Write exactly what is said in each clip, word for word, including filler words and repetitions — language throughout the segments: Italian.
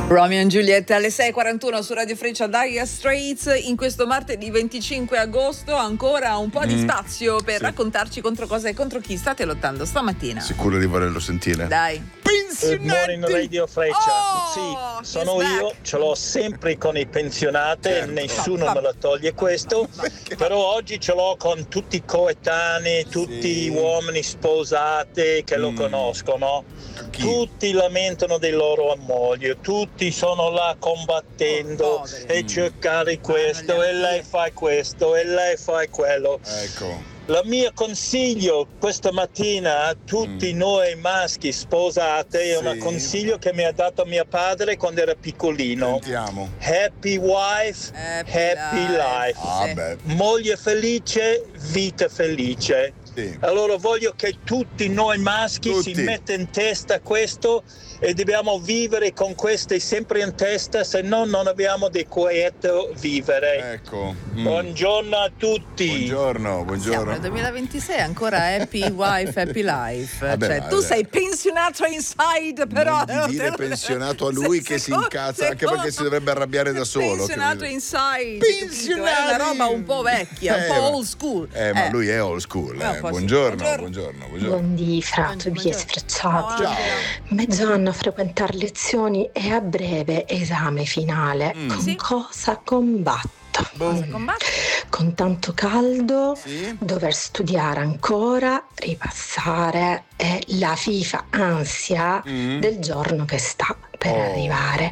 Romeo and Juliet alle sei e quarantuno su Radio Freccia, Dire Straits. In questo martedì venticinque agosto ancora un po' di Mm, spazio per sì. raccontarci contro cosa e contro chi state lottando stamattina. Sicuro di volerlo sentire. Dai. Good morning Radio Freccia. Oh, sì, sono he's io, back. ce l'ho sempre con i pensionati, Certo. nessuno me lo toglie questo, però oggi ce l'ho con tutti i coetanei, tutti Sì. uomini sposati che lo Mm. conoscono. Chi? Tutti lamentano dei loro mogli, tutti sono là combattendo Oh, poveri. e Mm. cercare questo Ah, non li e lei avvia. fa questo e lei fa quello. Ecco. La mia consiglio questa mattina a tutti Mm. noi maschi sposati è Sì. un consiglio che mi ha dato mio padre quando era piccolino. Sentiamo. Happy wife, Happy happy, life. life. Ah, Sì. beh. Moglie felice, vita felice. Sì. Allora voglio che tutti noi maschi Tutti. si metta in testa questo e dobbiamo vivere con queste sempre in testa, se no non abbiamo di quieto vivere. Ecco. Mm. Buongiorno a tutti. Buongiorno, Siamo buongiorno. nel duemilaventisei, ancora happy wife, happy life. Vabbè, cioè, ma- tu sei pensionato inside, però. Non gli dire pensionato a lui che si incazza, anche perché si dovrebbe arrabbiare da solo. Pensionato capito? inside. Pensionato. capito? È una roba un po' vecchia, un Eh, po' ma- old school. Eh, ma lui è old school. Eh, un Eh. po' sì. Buongiorno, Buongiorno. buongiorno, buongiorno. Buondì, fra Buongiorno, Tobias buongiorno. Frecciati. Ciao. Mezzo anno a frequentare lezioni e a breve esame finale. Mm. Con Sì. cosa combatto? Cosa Mm. combatte? Con tanto caldo, Sì? dover studiare ancora, ripassare e la FIFA ansia Mm. del giorno che sta per Oh. arrivare.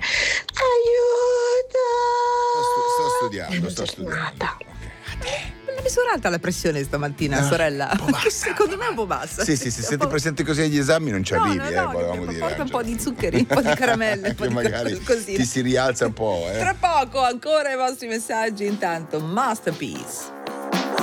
Sto, sto Aiuto! studiando, sto Buona studiando. giornata. Ok. L'ha misurata la pressione stamattina, Ah, sorella? un po' bassa. Che secondo me è un po' bassa. Sì, sì, se Un senti po'- presente così agli esami non ci No, arrivi, no, eh, no, volevamo che dire. porta un po' Angela. di zuccheri, un po' di caramelle, un po' Che di magari così. ti si rialza un po', eh. Tra poco ancora i vostri messaggi, intanto Masterpiece.